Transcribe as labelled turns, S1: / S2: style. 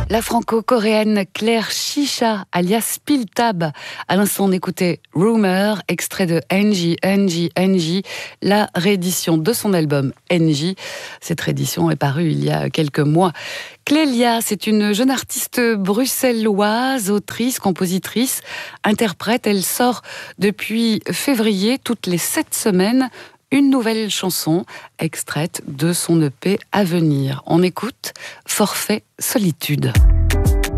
S1: La franco-coréenne Claire Chicha, alias Piltab. À l'instant, on écoutait Rumor, extrait de NG, la réédition de son album NG. Cette réédition est parue il y a quelques mois. Clélia, c'est une jeune artiste bruxelloise, autrice, compositrice, interprète. Elle sort depuis février, toutes les 7 semaines, une nouvelle chanson extraite de son EP à venir. On écoute Forfait Solitude.